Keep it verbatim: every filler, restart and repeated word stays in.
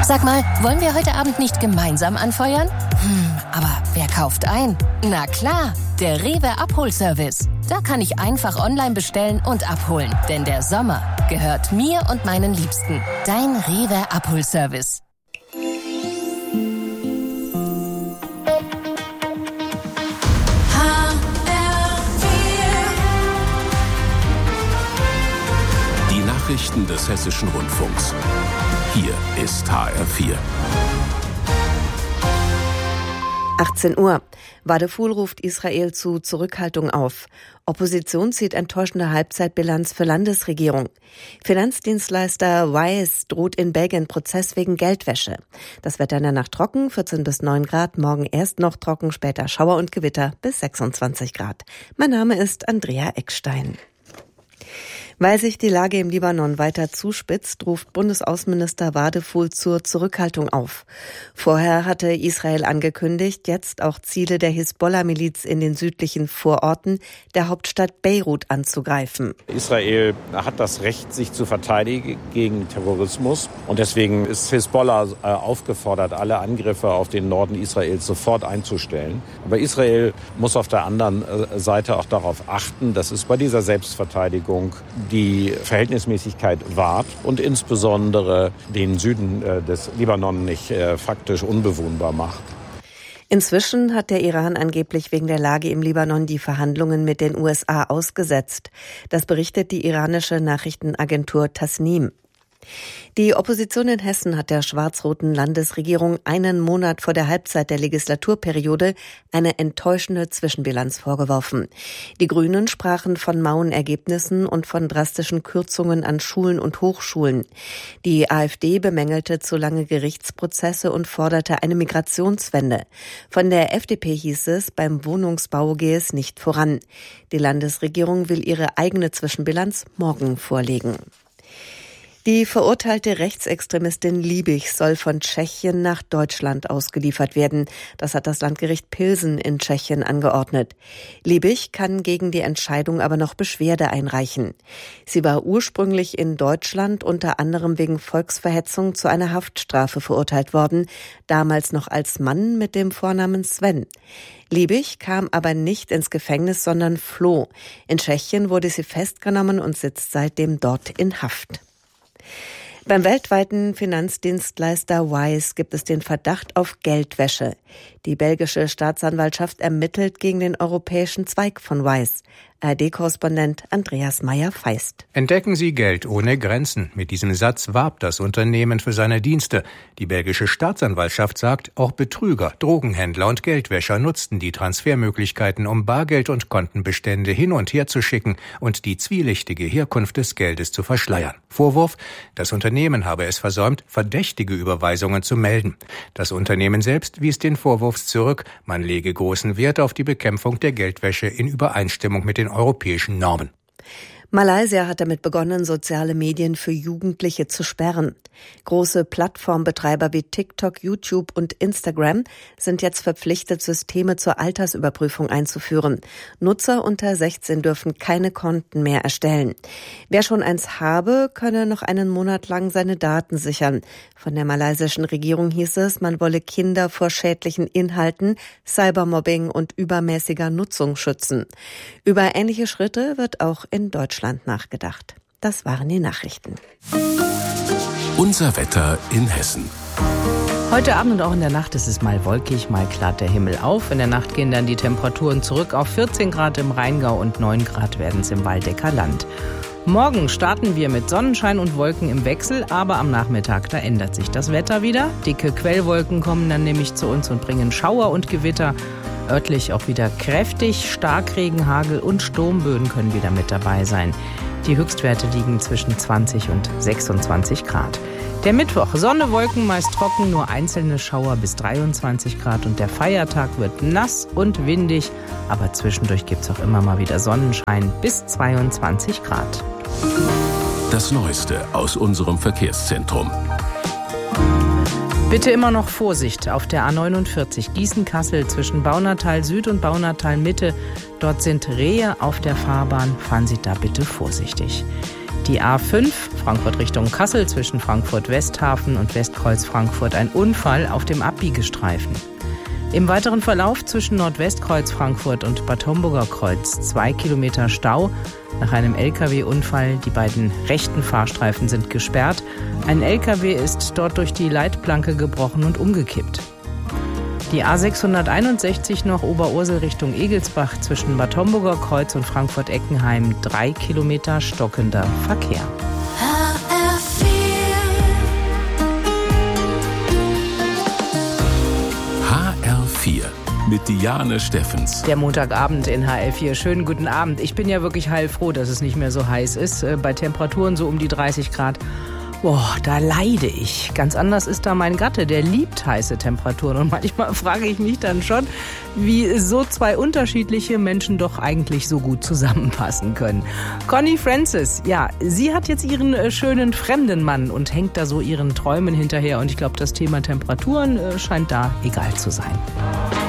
Sag mal, wollen wir heute Abend nicht gemeinsam anfeuern? Hm, aber wer kauft ein? Na klar, der Rewe Abholservice. Da kann ich einfach online bestellen und abholen. Denn der Sommer gehört mir und meinen Liebsten. Dein Rewe Abholservice. Die Nachrichten des Hessischen Rundfunks. Hier ist H R vier. achtzehn Uhr. Wadeful ruft Israel zu Zurückhaltung auf. Opposition zieht enttäuschende Halbzeitbilanz für Landesregierung. Finanzdienstleister Wise droht in Belgien Prozess wegen Geldwäsche. Das Wetter in der Nacht trocken, vierzehn bis neun Grad. Morgen erst noch trocken, später Schauer und Gewitter bis sechsundzwanzig Grad. Mein Name ist Andrea Eckstein. Weil sich die Lage im Libanon weiter zuspitzt, ruft Bundesaußenminister Wadeful zur Zurückhaltung auf. Vorher hatte Israel angekündigt, jetzt auch Ziele der Hisbollah-Miliz in den südlichen Vororten der Hauptstadt Beirut anzugreifen. Israel hat das Recht, sich zu verteidigen gegen Terrorismus. Und deswegen ist Hisbollah aufgefordert, alle Angriffe auf den Norden Israels sofort einzustellen. Aber Israel muss auf der anderen Seite auch darauf achten, dass es bei dieser Selbstverteidigung die Verhältnismäßigkeit wahrt und insbesondere den Süden äh, des Libanon nicht äh, faktisch unbewohnbar macht. Inzwischen hat der Iran angeblich wegen der Lage im Libanon die Verhandlungen mit den U S A ausgesetzt. Das berichtet die iranische Nachrichtenagentur Tasnim. Die Opposition in Hessen hat der schwarz-roten Landesregierung einen Monat vor der Halbzeit der Legislaturperiode eine enttäuschende Zwischenbilanz vorgeworfen. Die Grünen sprachen von mauen Ergebnissen und von drastischen Kürzungen an Schulen und Hochschulen. Die AfD bemängelte zu lange Gerichtsprozesse und forderte eine Migrationswende. Von der F D P hieß es, beim Wohnungsbau gehe es nicht voran. Die Landesregierung will ihre eigene Zwischenbilanz morgen vorlegen. Die verurteilte Rechtsextremistin Liebig soll von Tschechien nach Deutschland ausgeliefert werden. Das hat das Landgericht Pilsen in Tschechien angeordnet. Liebig kann gegen die Entscheidung aber noch Beschwerde einreichen. Sie war ursprünglich in Deutschland unter anderem wegen Volksverhetzung zu einer Haftstrafe verurteilt worden, damals noch als Mann mit dem Vornamen Sven. Liebig kam aber nicht ins Gefängnis, sondern floh. In Tschechien wurde sie festgenommen und sitzt seitdem dort in Haft. Beim weltweiten Finanzdienstleister Wise gibt es den Verdacht auf Geldwäsche. Die belgische Staatsanwaltschaft ermittelt gegen den europäischen Zweig von Wise. A R D-Korrespondent Andreas Meyer-Feist. Entdecken Sie Geld ohne Grenzen. Mit diesem Satz warb das Unternehmen für seine Dienste. Die belgische Staatsanwaltschaft sagt, auch Betrüger, Drogenhändler und Geldwäscher nutzten die Transfermöglichkeiten, um Bargeld und Kontenbestände hin und her zu schicken und die zwielichtige Herkunft des Geldes zu verschleiern. Vorwurf, das Unternehmen habe es versäumt, verdächtige Überweisungen zu melden. Das Unternehmen selbst wies den Vorwurf zurück, man lege großen Wert auf die Bekämpfung der Geldwäsche in Übereinstimmung mit den europäischen Normen. Malaysia hat damit begonnen, soziale Medien für Jugendliche zu sperren. Große Plattformbetreiber wie TikTok, YouTube und Instagram sind jetzt verpflichtet, Systeme zur Altersüberprüfung einzuführen. Nutzer unter sechzehn dürfen keine Konten mehr erstellen. Wer schon eins habe, könne noch einen Monat lang seine Daten sichern. Von der malaysischen Regierung hieß es, man wolle Kinder vor schädlichen Inhalten, Cybermobbing und übermäßiger Nutzung schützen. Über ähnliche Schritte wird auch in Deutschland nachgedacht. Das waren die Nachrichten. Unser Wetter in Hessen. Heute Abend und auch in der Nacht ist es mal wolkig, mal klart der Himmel auf. In der Nacht gehen dann die Temperaturen zurück auf vierzehn Grad im Rheingau und neun Grad werden es im Waldecker Land. Morgen starten wir mit Sonnenschein und Wolken im Wechsel, aber am Nachmittag, da ändert sich das Wetter wieder. Dicke Quellwolken kommen dann nämlich zu uns und bringen Schauer und Gewitter. Örtlich auch wieder kräftig, Starkregen, Hagel und Sturmböen können wieder mit dabei sein. Die Höchstwerte liegen zwischen zwanzig und sechsundzwanzig Grad. Der Mittwoch, Sonne, Wolken, meist trocken, nur einzelne Schauer bis dreiundzwanzig Grad. Und der Feiertag wird nass und windig, aber zwischendurch gibt es auch immer mal wieder Sonnenschein bis zweiundzwanzig Grad. Das Neueste aus unserem Verkehrszentrum. Bitte immer noch Vorsicht auf der A neunundvierzig Gießen-Kassel zwischen Baunatal Süd und Baunatal Mitte. Dort sind Rehe auf der Fahrbahn. Fahren Sie da bitte vorsichtig. Die A fünf, Frankfurt Richtung Kassel, zwischen Frankfurt-Westhafen und Westkreuz Frankfurt ein Unfall auf dem Abbiegestreifen. Im weiteren Verlauf zwischen Nordwestkreuz Frankfurt und Bad Homburger Kreuz zwei Kilometer Stau nach einem L K W-Unfall. Die beiden rechten Fahrstreifen sind gesperrt. Ein L K W ist dort durch die Leitplanke gebrochen und umgekippt. Die A sechshunderteinundsechzig noch Oberursel Richtung Egelsbach zwischen Bad Homburger Kreuz und Frankfurt-Eckenheim drei Kilometer stockender Verkehr. H R vier mit Diane Steffens. Der Montagabend in H L vier. Schönen guten Abend. Ich bin ja wirklich heilfroh, dass es nicht mehr so heiß ist. Bei Temperaturen so um die dreißig Grad. Boah, da leide ich. Ganz anders ist da mein Gatte, der liebt heiße Temperaturen. Und manchmal frage ich mich dann schon, wie so zwei unterschiedliche Menschen doch eigentlich so gut zusammenpassen können. Connie Francis, ja, sie hat jetzt ihren äh, schönen fremden Mann und hängt da so ihren Träumen hinterher. Und ich glaube, das Thema Temperaturen äh, scheint da egal zu sein.